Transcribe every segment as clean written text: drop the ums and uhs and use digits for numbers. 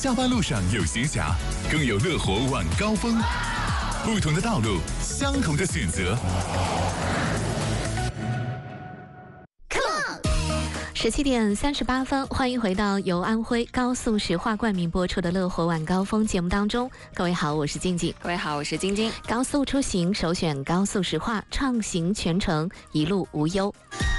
下班路上有闲暇，更有乐活晚高峰。不同的道路，相同的选择。 17点38分，欢迎回到由安徽高速石化冠名播出的《乐活晚高峰》节目当中。各位好，我是静静。 各位好，我是晶晶。 高速出行首选高速石化，畅行全程，一路无忧。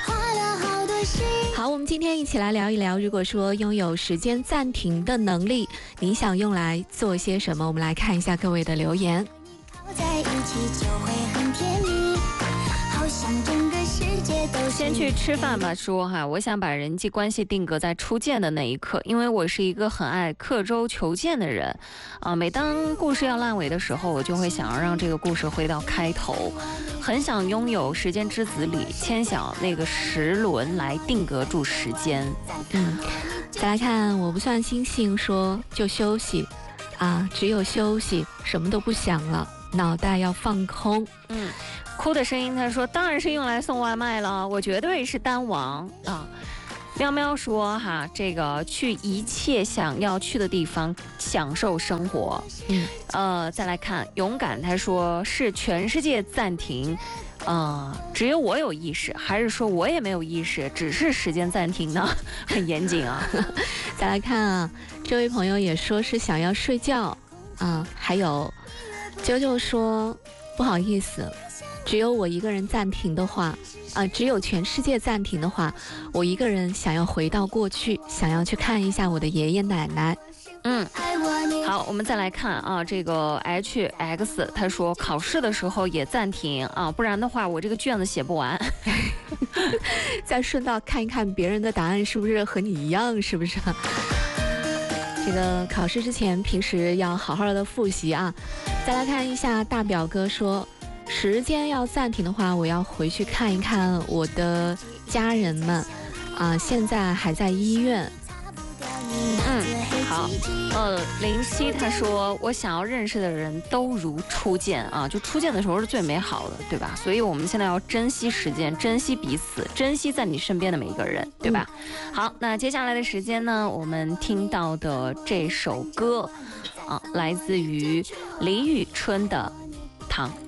好，我们今天一起来聊一聊，如果说拥有时间暂停的能力，你想用来做些什么？我们来看一下各位的留言。 在一起就会很甜蜜，好像整个世界都是。 先去吃饭吧，说哈，我想把人际关系定格在初见的那一刻，因为我是一个很爱刻舟求剑的人，每当故事要烂尾的时候，我就会想要让这个故事回到开头，很想拥有时间之子里牵小那个时轮来定格住时间。 再来看，我不算星星说就休息啊，只有休息，什么都不想了，脑袋要放空。 哭的声音他说当然是用来送外卖了，我绝对是单王啊。喵喵说哈，这个去一切想要去的地方享受生活。再来看勇敢，他说是全世界暂停，只有我有意识，还是说我也没有意识，只是时间暂停呢？很严谨啊。 再来看啊，这位朋友也说是想要睡觉啊，还有啾啾说不好意思，只有我一个人暂停的话只有全世界暂停的话，我一个人想要回到过去，想要去看一下我的爷爷奶奶。 好，我们再来看啊，这个 HX 他说考试的时候也暂停啊，不然的话我这个卷子写不完。 再顺道看一看别人的答案是不是和你一样，是不是？这个考试之前平时要好好的复习啊。再来看一下大表哥说，时间要暂停的话，我要回去看一看我的家人们现在还在医院。 好，07他说我想要认识的人都如初见啊，就初见的时候是最美好的，对吧？所以我们现在要珍惜时间，珍惜彼此，珍惜在你身边的每一个人，对吧？好，那接下来的时间呢，我们听到的这首歌来自于李宇春的《糖》。